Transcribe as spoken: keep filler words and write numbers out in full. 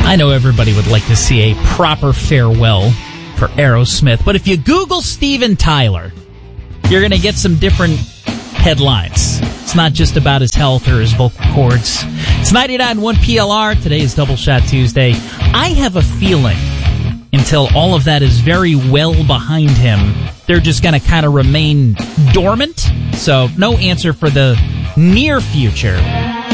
I know everybody would like to see a proper farewell for Aerosmith, but if you Google Steven Tyler, you're going to get some different headlines. It's not just about his health or his vocal cords. It's ninety-nine point one P L R. Today is Double Shot Tuesday. I have a feeling until all of that is very well behind him, they're just going to kind of remain dormant. So no answer for the near future.